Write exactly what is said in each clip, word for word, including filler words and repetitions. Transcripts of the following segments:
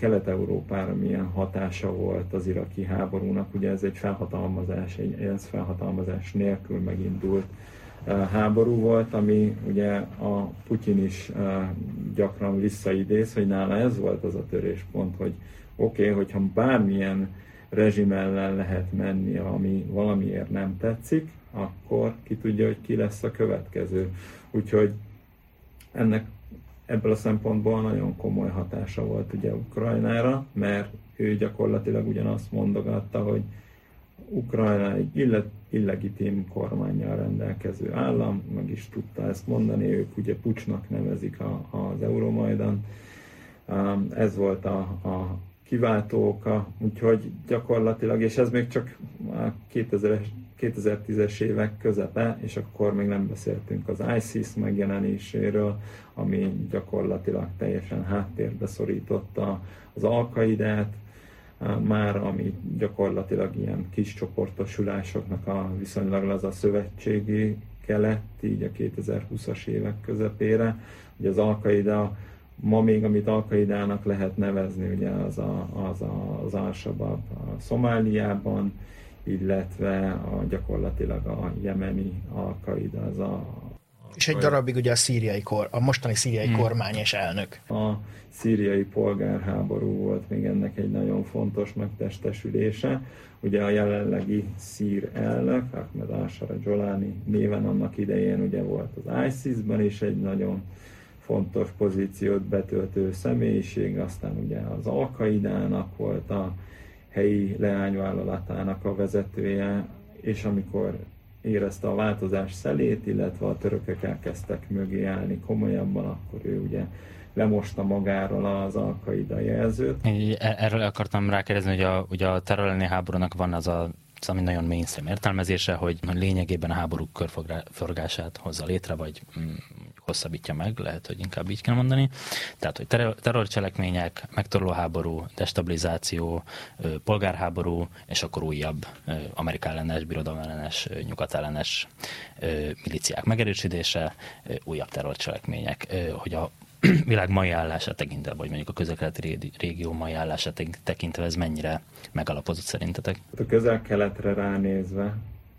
Kelet-Európára milyen hatása volt az iraki háborúnak. Ugye ez egy felhatalmazás, egy ENSZ felhatalmazás nélkül megindult háború volt, ami ugye a Putyin is gyakran visszaidéz, hogy nála ez volt az a töréspont, hogy oké, okay, hogyha bármilyen rezsim ellen lehet menni, ami valamiért nem tetszik, akkor ki tudja, hogy ki lesz a következő. Úgyhogy ennek ebből a szempontból nagyon komoly hatása volt ugye Ukrajnára, mert ő gyakorlatilag ugyanazt mondogatta, hogy Ukrajna egy illegitim kormánnyal rendelkező állam, meg is tudta ezt mondani, ők ugye pucsnak nevezik a, az Euromajdan. Ez volt a, a kiváltó oka, úgyhogy gyakorlatilag, és ez még csak a kétezer-tízes évek közepe, és akkor még nem beszéltünk az ISIS megjelenéséről, ami gyakorlatilag teljesen háttérbe szorította az Al-Qaidát, már ami gyakorlatilag ilyen kis csoportosulásoknak a viszonylag laza szövetségi kelet, így a kétezer-húszas évek közepére. Ugye az Al-Qaida, ma még amit Al-Qaidának lehet nevezni, ugye az a, az, a, az Al-Shabaab a Szomáliában, illetve a, gyakorlatilag a jemeni Al-Qaida, az a és egy darabig ugye a szíriai kor, a mostani szíriai hmm. kormány és elnök. A szíriai polgárháború volt még ennek egy nagyon fontos megtestesülése. Ugye a jelenlegi szír elnök, Ahmed al-Sharaa néven annak idején ugye volt az ISIS-ben is egy nagyon fontos pozíciót betöltő személyiség, aztán ugye az Al-Qaidának volt a helyi leányvállalatának a vezetője, és amikor érezte a változás szelét, illetve a törökök elkezdtek mögé állni komolyabban, akkor ő ugye lemosta magáról az Al-Qaida jelzőt. Erről akartam rákérdezni, hogy a, ugye a terror elleni háborúnak van az a ami nagyon mainstream értelmezése, hogy lényegében a háborúk körforgását hozza létre, vagy mm, hosszabbítja meg, lehet, hogy inkább így kell mondani. Tehát, hogy terror, terrorcselekmények, megtorló háború, destabilizáció, polgárháború, és akkor újabb Amerika ellenes, birodalom ellenes, nyugat ellenes milíciák megerősítése, újabb terrorcselekmények, hogy a világ mai állását tekintve, vagy mondjuk a közel-keleti régió mai állását tekintve ez mennyire megalapozott szerintetek? A közel-keletre ránézve,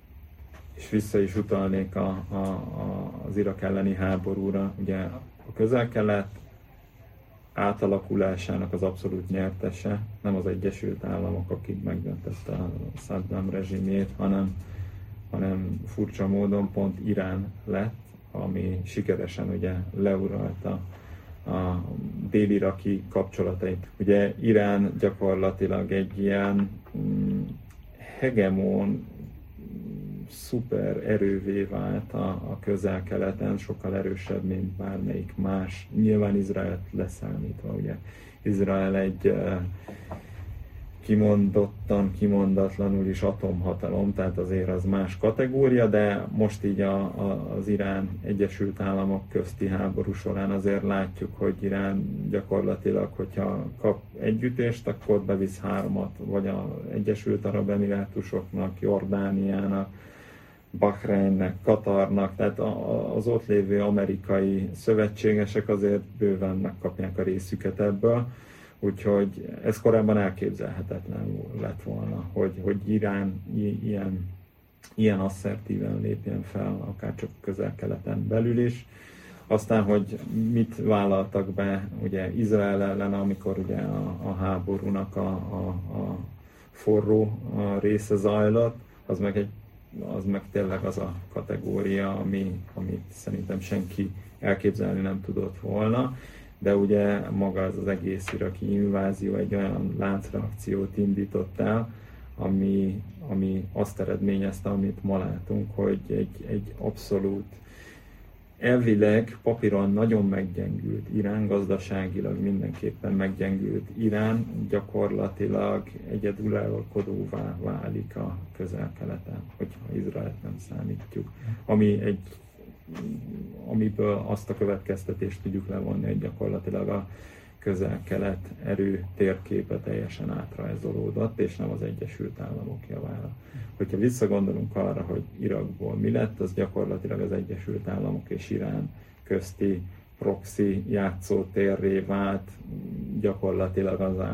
és vissza is utalnék a, a, a, az Irak elleni háborúra, ugye a közel-kelet átalakulásának az abszolút nyertese nem az Egyesült Államok, akik megdöntette a Saddam rezsimjét, hanem, hanem furcsa módon pont Irán lett, ami sikeresen ugye leuralta a dél-iraki kapcsolatait. Ugye Irán gyakorlatilag egy ilyen mm, hegemon, szuper erővé vált a, a közel-keleten, sokkal erősebb, mint bármelyik más. Nyilván Izraelt leszámítva, ugye. Izrael egy uh, kimondottan, kimondatlanul is atomhatalom, tehát azért az más kategória, de most így a, a, az Irán Egyesült Államok közti háború során azért látjuk, hogy Irán gyakorlatilag, hogyha kap egy ütést, akkor bevisz háromat, vagy az Egyesült Arab Emirátusoknak, Jordániának, Bahreinnek, Katarnak, tehát az ott lévő amerikai szövetségesek azért bőven megkapják a részüket ebből. Úgyhogy ez korábban elképzelhetetlen lett volna, hogy, hogy Irán ilyen, ilyen asszertíven lépjen fel, akár csak közel-keleten belül is. Aztán, hogy mit vállaltak be ugye Izrael ellen, amikor ugye a, a háborúnak a, a, a forró a része zajlott, az meg, egy, az meg tényleg az a kategória, ami, amit szerintem senki elképzelni nem tudott volna. De ugye maga az az egész iraki invázió egy olyan láncreakciót indított el, ami, ami azt eredményezte, amit ma látunk, hogy egy, egy abszolút elvileg papíron nagyon meggyengült Irán, gazdaságilag mindenképpen meggyengült Irán, gyakorlatilag egyedülalkodóvá válik a közel-keleten, hogyha Izraelt nem számítjuk, ami egy amiből azt a következtetést tudjuk levonni, hogy gyakorlatilag a közel-kelet erő térképe teljesen átrajzolódott, és nem az Egyesült Államok javára. Hogyha visszagondolunk arra, hogy Irakból mi lett, az gyakorlatilag az Egyesült Államok és Irán közti proxy játszótérré vált, gyakorlatilag az